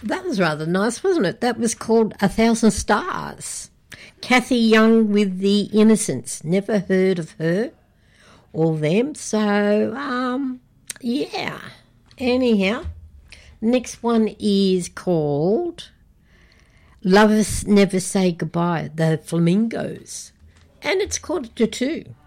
That was rather nice, wasn't it? That was called 1,000 Stars. Kathy Young with The Innocents. Never heard of her or them. So, yeah. Anyhow, next one is called Lovers Never Say Goodbye, the Flamingos. And it's 1:45.